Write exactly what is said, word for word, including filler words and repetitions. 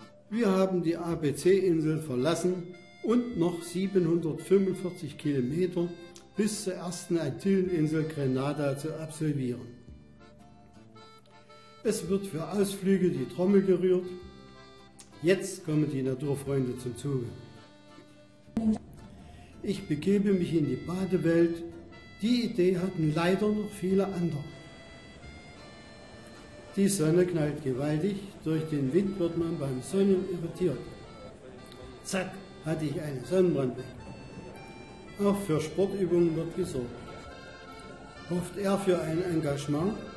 Wir haben die A B C-Insel verlassen und noch siebenhundertfünfundvierzig Kilometer bis zur ersten Antilleninsel Grenada zu absolvieren. Es wird für Ausflüge die Trommel gerührt. Jetzt kommen die Naturfreunde zum Zuge. Ich begebe mich in die Badewelt. Die Idee hatten leider noch viele andere. Die Sonne knallt gewaltig, durch den Wind wird man beim Sonnen irritiert. Zack, hatte ich einen Sonnenbrand weg. Auch für Sportübungen wird gesorgt. Hofft er für ein Engagement,